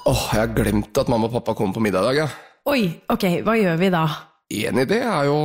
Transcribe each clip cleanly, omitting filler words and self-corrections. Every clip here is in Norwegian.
Jeg har glemt at mamma og pappa kommer på middag I dag, ja. Oi, ok, hva gjør vi da? En idé jo...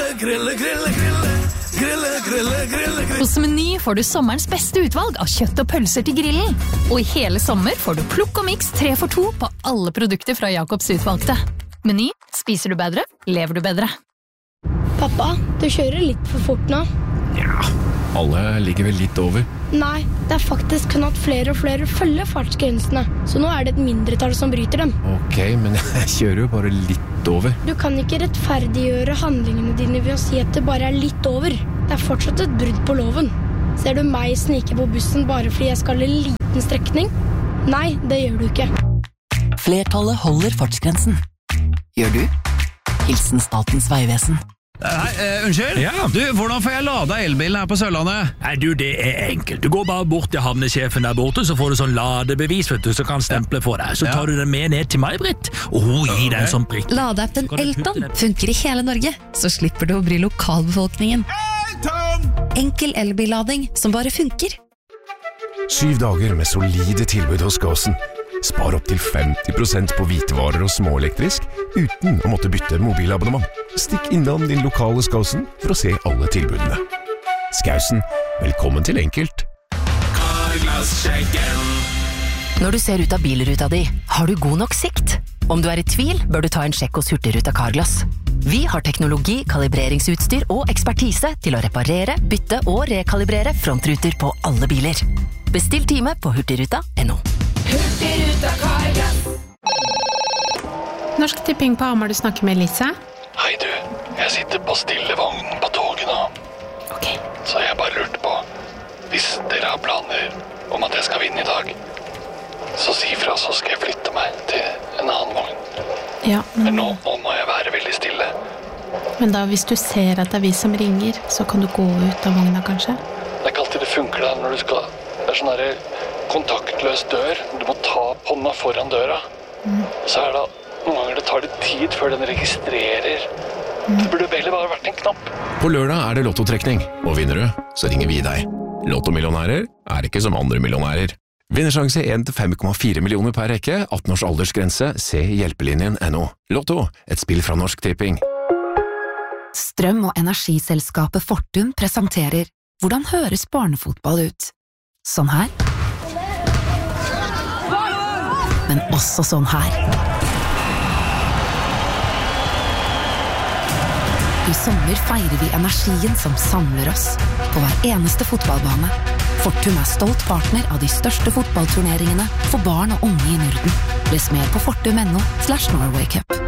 Grille. Hos Meny får du sommerens beste utvalg av kjøtt og pølser til grillen. Og I hele sommer får du plukk og mix 3 for 2 på alle produkter fra Jacobs utvalgte. Meny, spiser du bedre, lever du bedre. Pappa, du kjører litt for fort nå. Ja, alle ligger vel litt over. Nei, det faktisk kun at flere og flere følger fartsgrensene, så nå det et mindretall som bryter dem. Ok, men jeg kjører jo bare litt over. Du kan ikke rettferdiggjøre handlingene dine ved å si at det bare litt over. Det fortsatt et brudd på loven. Ser du meg snike på bussen bare fordi jeg skal en liten strekning? Nei, det gjør du ikke. Flertallet holder fartsgrensen. Gjør du? Hilsen Statens vegvesen. Hei, unnskyld? Ja. Du, hvordan får jeg lada elbilen her på Sørlandet? Nei, du, det enkelt. Du går bare bort til havnesjefen der borte, så får du sånn ladebevis, vet du, så kan stemple for deg. Så tar du den med ned til meg, Britt, og hun gir deg en sånn prikk. Ladeappen Elton funker I hele Norge, så slipper du å bry lokalbefolkningen. Enkel elbillading som bare funker. 7 dager med solide tilbud hos Gåsen. Spar opp til 50% på hvitevarer og småelektrisk, uten å måtte bytte mobilabonnement. Stikk innom din lokale Skausen for å se alle tilbudene. Skausen, velkommen til enkelt. Når du ser ut av bilruta di, har du god nok sikt? Om du I tvil, bør du ta en sjekk hos Hurtigruta Carglass. Vi har teknologi, kalibreringsutstyr og ekspertise til å reparere, bytte og rekalibrere frontruter på alle biler. Bestill time på hurtigruta.no. Hurtigruta Carglass. Norsk Tipping på Hamar, du snakker med Lise. Hei du, jeg sitter på stillevognen på toget nå. Ok. Så jeg bare lurte på, hvis dere har planer om at jeg skal vinne I dag, så si fra, så skal jeg flytte meg til en annen vogn. Ja, men nå må jeg være veldig stille. Men da, hvis du ser at det vi som ringer, så kan du gå ut av vogna, kanskje? Det ikke alltid det funker da, når du skal... Det sånn der kontaktløs dør. Du må ta hånda foran døra. Så det noen ganger det tar litt tid før den registrerer. Det burde vel bare vært en knapp. På lørdag det lottotrekning, og vinner du, så ringer vi deg. Lottomillionærer ikke som andre millionærer. Vinnersjanse 1 til 5,4 millioner per rekke, 18 års aldersgrense, se hjelpelinjen.no. Lotto, et spill fra Norsk Tipping. Strøm- og energiselskapet Fortum presenterer Hvordan høres barnefotball ut? Sånn her. Men også sånn her. I sommer feirer vi energien som samler oss på hver eneste fotballbane. Fortum stolt partner av de største fotballturneringene for barn og unge I Norden. Les mer på fortum.no/Norway Cup.